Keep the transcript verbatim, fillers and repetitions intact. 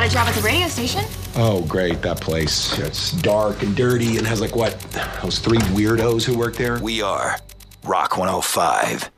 a job at the radio station. Oh, great, that place. It's dark and dirty and has like what? Those three weirdos who work there? We are Rock one oh five.